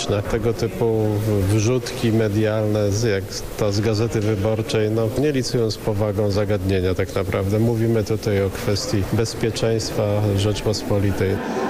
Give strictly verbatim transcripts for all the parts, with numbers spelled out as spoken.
polityczne. Tego typu wrzutki medialne, jak ta z Gazety Wyborczej, no nie licują z powagą zagadnienia tak naprawdę. Mówimy tutaj o kwestii bezpieczeństwa Rzeczpospolitej.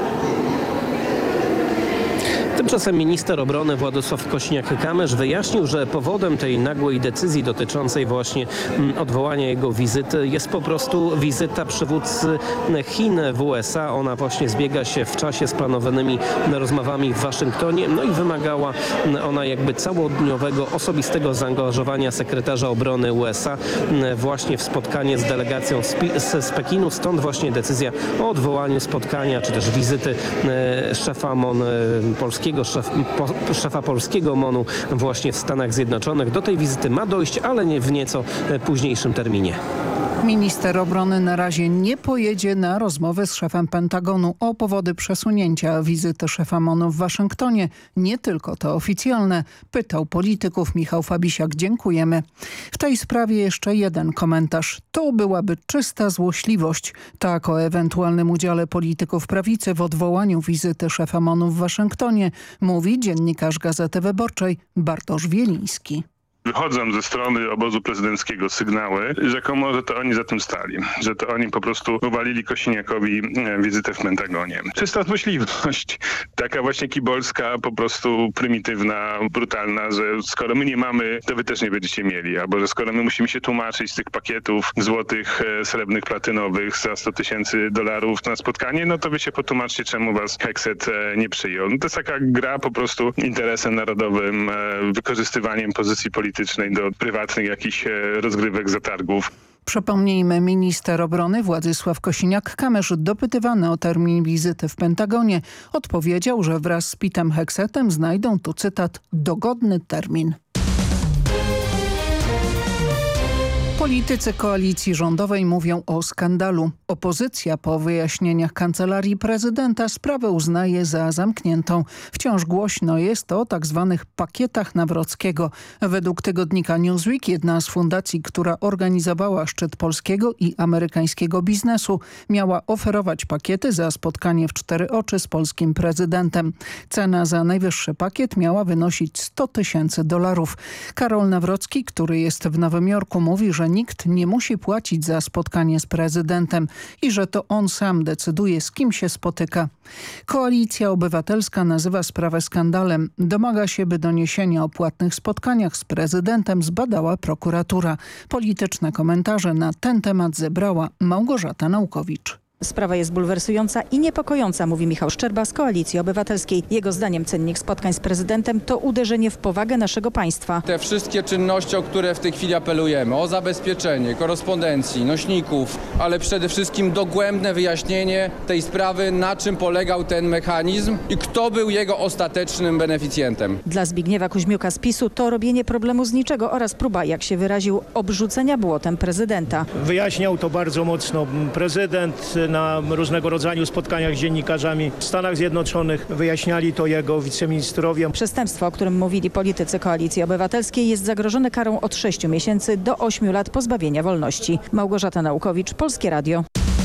Tymczasem minister obrony Władysław Kosiniak-Kamysz wyjaśnił, że powodem tej nagłej decyzji dotyczącej właśnie odwołania jego wizyty jest po prostu wizyta przywódcy Chin w U S A. Ona właśnie zbiega się w czasie z planowanymi rozmowami w Waszyngtonie, no i wymagała ona jakby całodniowego osobistego zaangażowania sekretarza obrony U S A właśnie w spotkanie z delegacją z, z Pekinu. Stąd właśnie decyzja o odwołaniu spotkania czy też wizyty szefa MON polskiego Szef, po, szefa polskiego MONU właśnie w Stanach Zjednoczonych. Do tej wizyty ma dojść, ale nie w nieco późniejszym terminie. Minister obrony na razie nie pojedzie na rozmowę z szefem Pentagonu o powody przesunięcia wizyty szefa MONU w Waszyngtonie. Nie tylko to oficjalne, pytał polityków Michał Fabisiak. Dziękujemy. W tej sprawie jeszcze jeden komentarz. To byłaby czysta złośliwość. Tak o ewentualnym udziale polityków prawicy w odwołaniu wizyty szefa MONU w Waszyngtonie mówi dziennikarz Gazety Wyborczej Bartosz Wieliński. Wychodzą ze strony obozu prezydenckiego sygnały, rzekomo, że to oni za tym stali, że to oni po prostu uwalili Kosiniakowi wizytę w Pentagonie. Czysta złośliwość, taka właśnie kibolska, po prostu prymitywna, brutalna, że skoro my nie mamy, to wy też nie będziecie mieli, albo że skoro my musimy się tłumaczyć z tych pakietów złotych, srebrnych, platynowych za sto tysięcy dolarów na spotkanie, no to wy się potłumaczcie, czemu was Hekset nie przyjął. No to jest taka gra po prostu interesem narodowym, wykorzystywaniem pozycji politycznej do prywatnych jakichś rozgrywek, zatargów. Przypomnijmy, minister obrony Władysław Kosiniak-Kamysz dopytywany o termin wizyty w Pentagonie odpowiedział, że wraz z Pitem Heksetem znajdą tu, cytat, dogodny termin. Politycy koalicji rządowej mówią o skandalu. Opozycja po wyjaśnieniach kancelarii prezydenta sprawę uznaje za zamkniętą. Wciąż głośno jest o tak zwanych pakietach Nawrockiego. Według tygodnika Newsweek jedna z fundacji, która organizowała szczyt polskiego i amerykańskiego biznesu, miała oferować pakiety za spotkanie w cztery oczy z polskim prezydentem. Cena za najwyższy pakiet miała wynosić sto tysięcy dolarów. Karol Nawrocki, który jest w Nowym Jorku, mówi, że nikt nie musi płacić za spotkanie z prezydentem i że to on sam decyduje, z kim się spotyka. Koalicja Obywatelska nazywa sprawę skandalem. Domaga się, by doniesienia o płatnych spotkaniach z prezydentem zbadała prokuratura. Polityczne komentarze na ten temat zebrała Małgorzata Naukowicz. Sprawa jest bulwersująca i niepokojąca, mówi Michał Szczerba z Koalicji Obywatelskiej. Jego zdaniem cennik spotkań z prezydentem to uderzenie w powagę naszego państwa. Te wszystkie czynności, o które w tej chwili apelujemy, o zabezpieczenie korespondencji, nośników, ale przede wszystkim dogłębne wyjaśnienie tej sprawy, na czym polegał ten mechanizm i kto był jego ostatecznym beneficjentem. Dla Zbigniewa Kuźmiuka z PiSu to robienie problemu z niczego oraz próba, jak się wyraził, obrzucenia błotem prezydenta. Wyjaśniał to bardzo mocno prezydent na różnego rodzaju spotkaniach z dziennikarzami w Stanach Zjednoczonych. Wyjaśniali to jego wiceministrowie. Przestępstwo, o którym mówili politycy Koalicji Obywatelskiej, jest zagrożone karą od sześciu miesięcy do ośmiu lat pozbawienia wolności. Małgorzata Naukowicz, Polskie Radio.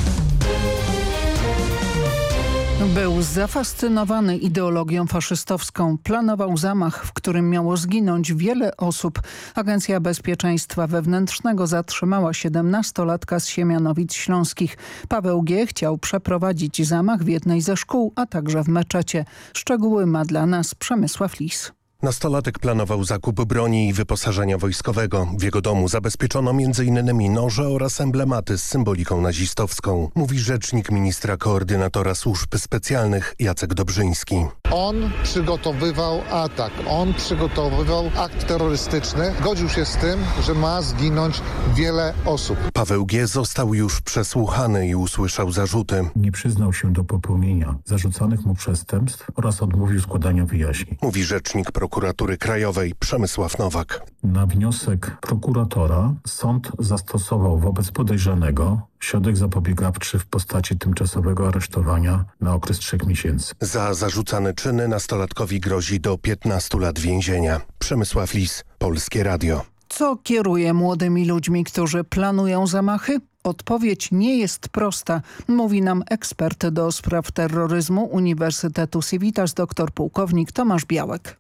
Był zafascynowany ideologią faszystowską. Planował zamach, w którym miało zginąć wiele osób. Agencja Bezpieczeństwa Wewnętrznego zatrzymała siedemnastolatka z Siemianowic Śląskich. Paweł G. chciał przeprowadzić zamach w jednej ze szkół, a także w meczecie. Szczegóły ma dla nas Przemysław Lis. Nastolatek planował zakup broni i wyposażenia wojskowego. W jego domu zabezpieczono między innymi noże oraz emblematy z symboliką nazistowską. Mówi rzecznik ministra koordynatora służb specjalnych Jacek Dobrzyński. On przygotowywał atak, on przygotowywał akt terrorystyczny. Godził się z tym, że ma zginąć wiele osób. Paweł G. został już przesłuchany i usłyszał zarzuty. Nie przyznał się do popełnienia zarzucanych mu przestępstw oraz odmówił składania wyjaśnień. Mówi rzecznik Prokuratury Krajowej Przemysław Nowak. Na wniosek prokuratora sąd zastosował wobec podejrzanego środek zapobiegawczy w postaci tymczasowego aresztowania na okres trzech miesięcy. Za zarzucane czyny nastolatkowi grozi do piętnastu lat więzienia. Przemysław Lis, Polskie Radio. Co kieruje młodymi ludźmi, którzy planują zamachy? Odpowiedź nie jest prosta, mówi nam ekspert do spraw terroryzmu Uniwersytetu Civitas dr pułkownik Tomasz Białek.